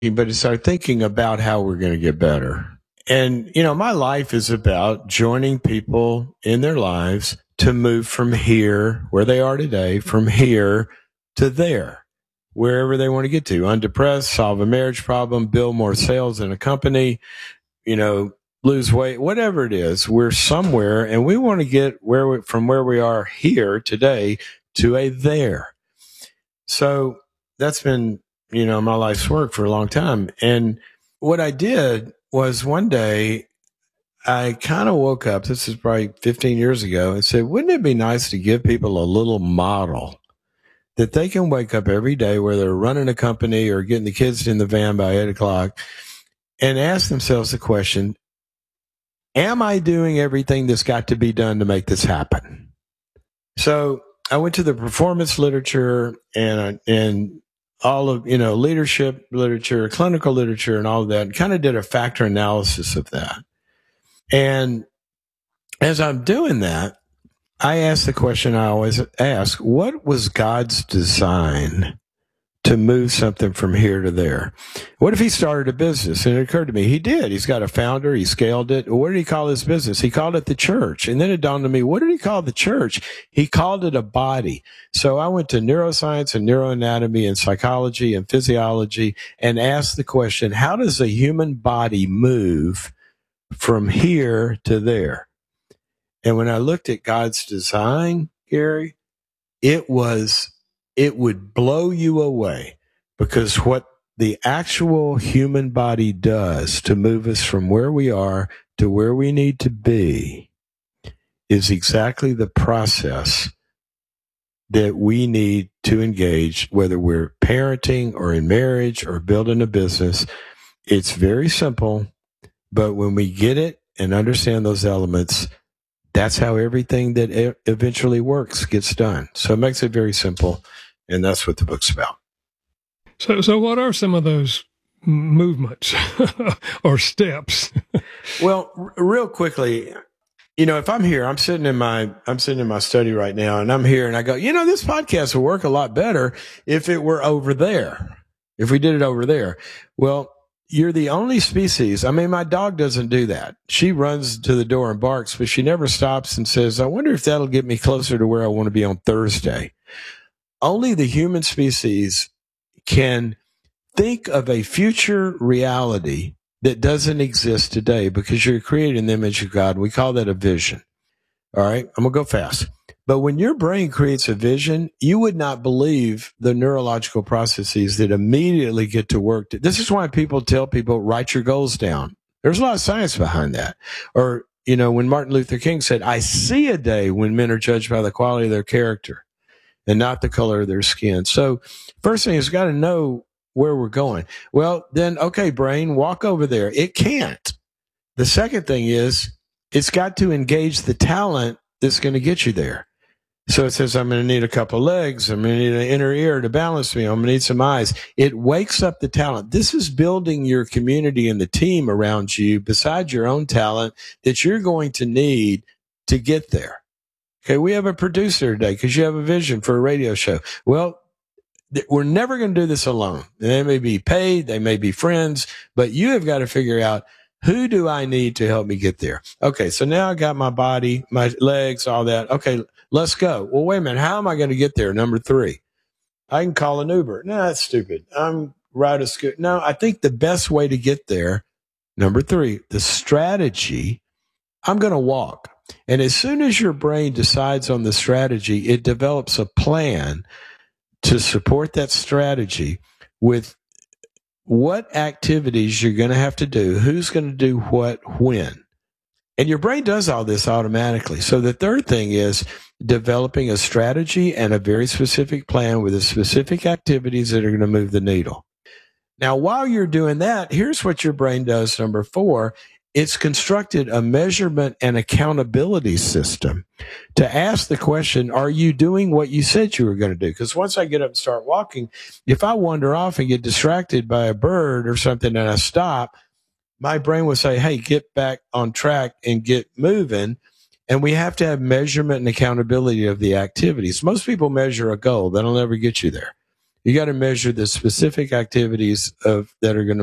but it's our thinking about how we're going to get better. And, my life is about joining people in their lives to move from here, where they are today, from here to there, wherever they want to get to. Undepressed, solve a marriage problem, build more sales in a company, lose weight, whatever it is. We're somewhere, and we want to get from where we are here today to a there. So that's been, my life's work for a long time. And what I did was one day I kind of woke up, this is probably 15 years ago, and said, wouldn't it be nice to give people a little model that they can wake up every day, where they're running a company or getting the kids in the van by 8 o'clock, and ask themselves the question, am I doing everything that's got to be done to make this happen? So I went to the performance literature and all of, leadership literature, clinical literature, and all of that, and kind of did a factor analysis of that. And as I'm doing that, I asked the question I always ask, what was God's design to move something from here to there? What if he started a business? And it occurred to me, he did. He's got a founder. He scaled it. What did he call his business? He called it the church. And then it dawned on me, what did he call the church? He called it a body. So I went to neuroscience and neuroanatomy and psychology and physiology and asked the question, how does a human body move from here to there? And when I looked at God's design, Gary, it would blow you away, because what the actual human body does to move us from where we are to where we need to be is exactly the process that we need to engage, whether we're parenting or in marriage or building a business. It's very simple, but when we get it and understand those elements, that's how everything that eventually works gets done. So it makes it very simple. And that's what the book's about. So what are some of those movements or steps? Well, real quickly, if I'm here, I'm sitting in my study right now, and I'm here and I go, this podcast would work a lot better if it were over there, if we did it over there. Well, you're the only species. I mean, my dog doesn't do that. She runs to the door and barks, but she never stops and says, I wonder if that'll get me closer to where I want to be on Thursday. Only the human species can think of a future reality that doesn't exist today, because you're created in the image of God. We call that a vision. All right. I'm going to go fast. But when your brain creates a vision, you would not believe the neurological processes that immediately get to work. This is why people tell people, write your goals down. There's a lot of science behind that. Or, when Martin Luther King said, I see a day when men are judged by the quality of their character and not the color of their skin. So first thing is, got to know where we're going. Well, then, okay, brain, walk over there. It can't. The second thing is, it's got to engage the talent that's going to get you there. So it says, I'm going to need a couple of legs. I'm going to need an inner ear to balance me. I'm going to need some eyes. It wakes up the talent. This is building your community and the team around you, besides your own talent, that you're going to need to get there. Okay, we have a producer today because you have a vision for a radio show. Well, we're never going to do this alone. They may be paid, they may be friends, but you have got to figure out, who do I need to help me get there? Okay, so now I got my body, my legs, all that. Okay, let's go. Well, wait a minute. How am I going to get there? Number 3, I can call an Uber. No, that's stupid. I'm ride a scooter. No, I think the best way to get there, number 3, the strategy, I'm going to walk. And as soon as your brain decides on the strategy, it develops a plan to support that strategy with what activities you're going to have to do, who's going to do what, when. And your brain does all this automatically. So the third thing is developing a strategy and a very specific plan with the specific activities that are going to move the needle. Now, while you're doing that, here's what your brain does, number 4. It's constructed a measurement and accountability system to ask the question, are you doing what you said you were going to do? Because once I get up and start walking, if I wander off and get distracted by a bird or something and I stop, my brain will say, hey, get back on track and get moving. And we have to have measurement and accountability of the activities. Most people measure a goal. That'll never get you there. You got to measure the specific activities of that are going to